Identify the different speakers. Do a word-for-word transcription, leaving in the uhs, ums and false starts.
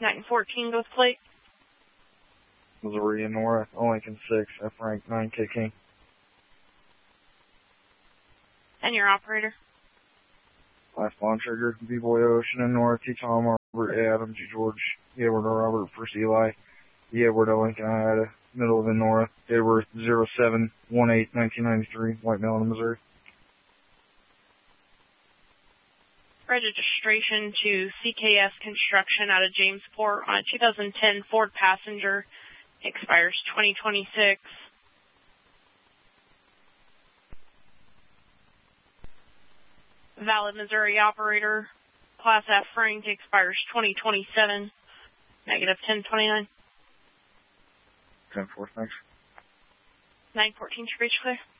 Speaker 1: nine fourteen goes plate.
Speaker 2: Missouri and Nora, Lincoln six, F rank nine K King.
Speaker 1: And your operator?
Speaker 2: Last bond trigger, B-Boy Ocean and Nora, T Tom, Robert A. Adam, G George, E. Edward O. Robert, First Eli, E. Edward O. Lincoln, Ida, middle of the Nora, date of birth zero seven one eight nineteen ninety-three, White Mountain, Missouri.
Speaker 1: Registration to C K S Construction out of Jamesport on a two thousand ten Ford Passenger. Expires twenty twenty-six. Valid Missouri operator. Class F rank expires twenty twenty-seven. Negative ten twenty-nine.
Speaker 2: ten four, thanks.
Speaker 1: nine fourteen should reach clear.